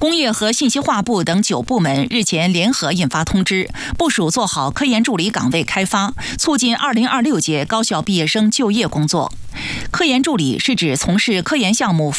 工业和信息化部等9部门日前联合印发通知，部署做好科研助理岗位开发，促进2026届高校毕业生就业工作。科研助理是指从事科研项目